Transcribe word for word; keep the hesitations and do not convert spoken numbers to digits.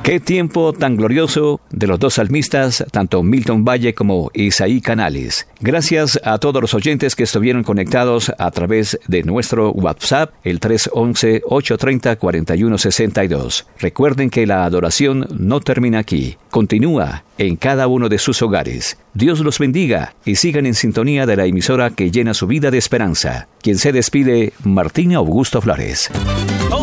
Qué tiempo tan glorioso de los dos salmistas, tanto Milton Valle como Isaí Canales. Gracias a todos los oyentes que estuvieron conectados a través de nuestro WhatsApp, el tres once, ocho treinta, cuarenta y uno sesenta y dos. Recuerden que la adoración no termina aquí. Continúa en cada uno de sus hogares. Dios los bendiga y sigan en sintonía de la emisora que llena su vida de esperanza. Quien se despide, Martín Augusto Flores.